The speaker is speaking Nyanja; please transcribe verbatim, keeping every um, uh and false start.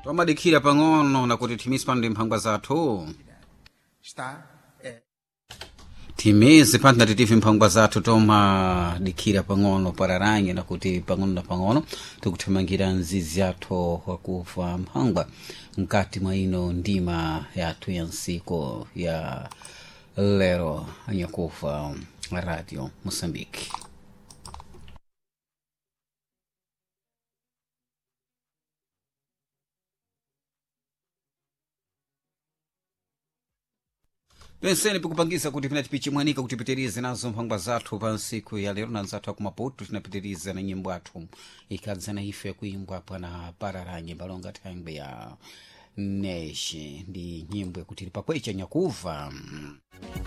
Tomadikira pang'ono na kuti timisi pano ndi mphangwa zathu. Está é, Timisi pano na titivi mphangwa zathu tomadikira pang'ono pararangi na kuti pang'ono na pang'ono tikuthamangira mzizi yathu wakufa mphangwa mkati mwa ino ndima yathu ya nsiko ya lero anyakufa Radio Moçambique. Penseni pikupangisa kuti pinatipichimwanika kuti pitirize nazo mphangwa zathu pa nsiku ya lero na nzathu akumaputu tinapitiriza na nyimbo athu ikadza na ife kuimbwa pana pararangi balonga thangwe ya neshi ndi nyimbo yakuti pakwecha nyakuva.